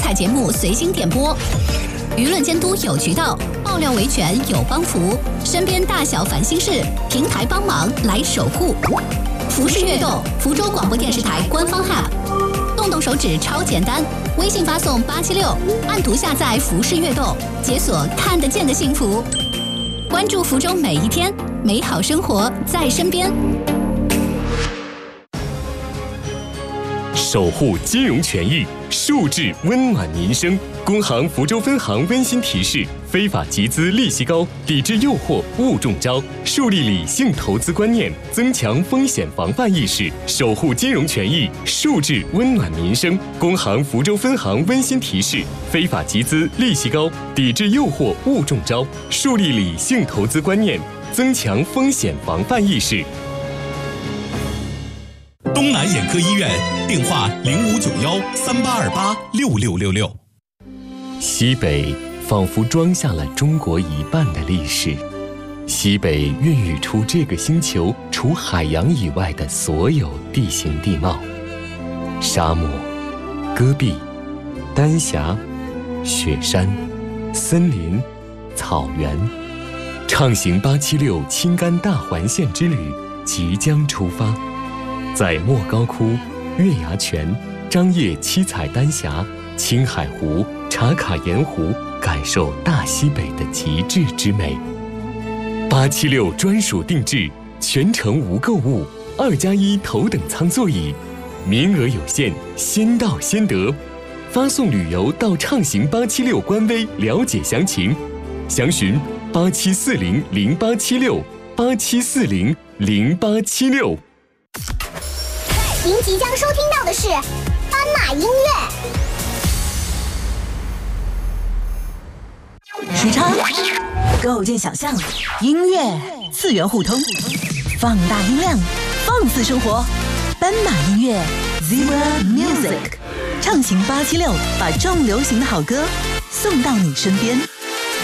彩节目随心点播，舆论监督有渠道，爆料维权有帮扶，身边大小烦心事，平台帮忙来守护。浮世悦动，福州广播电视台官方 App， 动手指超简单，微信发送876，按图下载浮世悦动，解锁看得见的幸福。关注福州每一天，美好生活在身边。 守护金融权益，数字温暖民生。工行福州分行温馨提示：非法集资利息高，抵制诱惑勿中招，树立理性投资观念，增强风险防范意识，守护金融权益，数字温暖民生。工行福州分行温馨提示：非法集资利息高，抵制诱惑勿中招，树立理性投资观念，增强风险防范意识。 东南眼科医院电话059138286666。 西北仿佛装下了中国一半的历史，西北孕育出这个星球除海洋以外的所有地形地貌：沙漠、戈壁、丹霞、雪山、森林、草原。畅行876青甘大环线之旅即将出发，在莫高窟、月牙泉、张掖七彩丹霞、青海湖、茶卡盐湖感受大西北的极致之美。876专属定制，全程无购物，2+1头等舱座椅，名额有限，先到先得。发送旅游到畅行876官微了解详情，详询87400876，87400876。 您即将收听到的是斑马音乐。 时差构建想象，音乐次元互通，放大音量，放肆生活。斑马音乐 Zebra Music， 畅行876，把重流行的好歌送到你身边。